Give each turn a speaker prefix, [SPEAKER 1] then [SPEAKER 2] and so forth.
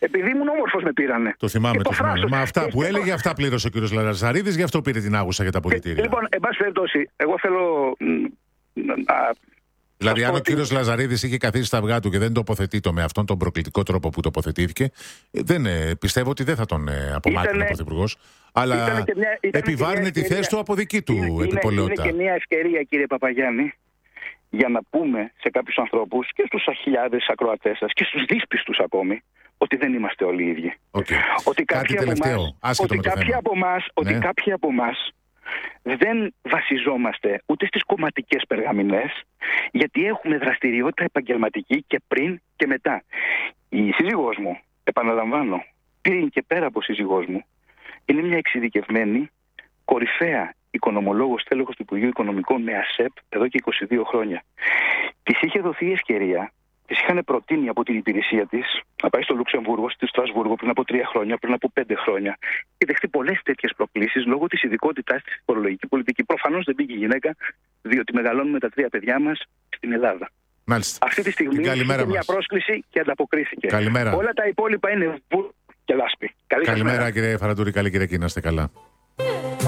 [SPEAKER 1] Επειδή ήμουν όμορφος με πήρανε.
[SPEAKER 2] Το θυμάμαι. Μα αυτά που έλεγε, αυτά πλήρωσε ο κύριος Λαζαρίδης, γι' αυτό πήρε την άγουσα για τα πολιτήρια.
[SPEAKER 1] Λοιπόν, εν πάση περιπτώσει, εγώ θέλω.
[SPEAKER 2] Δηλαδή, αν ο κύριος Λαζαρίδης είχε καθίσει στα αυγά του και δεν τοποθετεί το με αυτόν τον προκλητικό τρόπο που τοποθετήθηκε, πιστεύω ότι δεν θα τον απομάκρυνε ο Πρωθυπουργός. Αλλά επιβάρυνε τη θέση του από δική του επιπολαιότητα.
[SPEAKER 1] Είναι και μια ευκαιρία, κύριε Παπαγιάννη, για να πούμε σε κάποιους ανθρώπους και στους χιλιάδες ακροατές σας και στους δύσπιστους ακόμη, ότι δεν είμαστε όλοι οι ίδιοι.
[SPEAKER 2] Okay.
[SPEAKER 1] Ότι κάποιοι από εμάς δεν βασιζόμαστε ούτε στις κομματικές περγαμηνές, γιατί έχουμε δραστηριότητα επαγγελματική και πριν και μετά. Η σύζυγός μου, επαναλαμβάνω, πριν και πέρα από σύζυγός μου, είναι μια εξειδικευμένη, κορυφαία οικονομολόγος, τέλεχος του Υπουργείου Οικονομικών με ΑΣΕΠ εδώ και 22 χρόνια. Της είχε δοθεί η ευκαιρία, της είχαν προτείνει από την υπηρεσία της να πάει στο Λουξεμβούργο, στο Στρασβούργο πριν από 3 χρόνια, πριν από 5 χρόνια και δεχτεί πολλές τέτοιες προκλήσεις λόγω της ειδικότητάς της στη φορολογική πολιτική. Προφανώς δεν πήγε η γυναίκα, διότι μεγαλώνουμε τα 3 παιδιά μας στην Ελλάδα.
[SPEAKER 2] Μάλιστα.
[SPEAKER 1] Αυτή τη στιγμή είχε μια πρόσκληση και ανταποκρίθηκε.
[SPEAKER 2] Καλημέρα.
[SPEAKER 1] Όλα τα υπόλοιπα είναι βουλ και λάσπη.
[SPEAKER 2] Καλημέρα, κύριε Φαραντούρη, καλή Κυριακή, να είστε καλά.